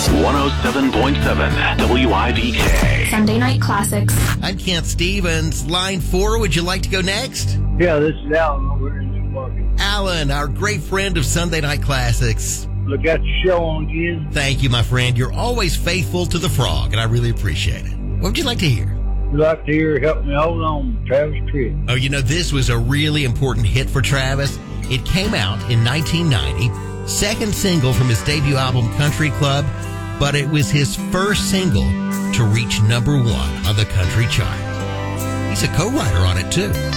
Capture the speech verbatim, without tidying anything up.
one oh seven point seven W I D K. Sunday Night Classics. I'm Kent Stevens. Line four, would you like to go next? Yeah, this is Alan over in New Market. Alan, our great friend of Sunday Night Classics. Look at the show on again. Thank you, my friend. You're always faithful to the frog, and I really appreciate it. What would you like to hear? I'd like to hear Help Me Hold On, Travis Tritt. Oh, you know, this was a really important hit for Travis. It came out in nineteen ninety, second single from his debut album, Country Club, but it was his first single to reach number one on the country chart. He's a co-writer on it, too.